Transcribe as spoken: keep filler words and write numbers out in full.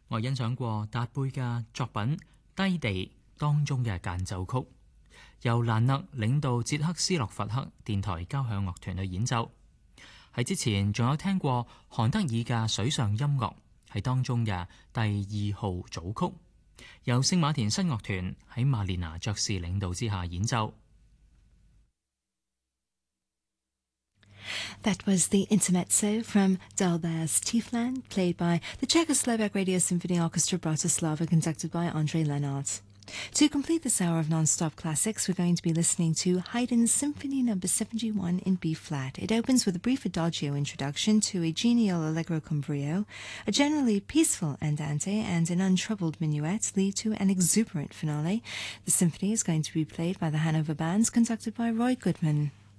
我欣賞過達貝嘅作品《低地》當中嘅間奏曲，由蘭納領導捷克斯洛伐克電台交響樂團去演奏。喺之前仲有聽過韓德爾嘅水上音樂，喺當中嘅第二號組曲，由聖馬田新樂團喺瑪蓮娜爵士領導之下演奏。 That was the Intermezzo from Dalbert's Tiefland, played by the Czechoslovak Radio Symphony Orchestra Bratislava, conducted by André Lennart. To complete this hour of non-stop classics, we're going to be listening to Haydn's Symphony number seventy-one in B-flat. It opens with a brief adagio introduction to a genial allegro con brio. A generally peaceful andante and an untroubled minuet lead to an exuberant finale. The symphony is going to be played by the Hanover Bands, conducted by Roy Goodman.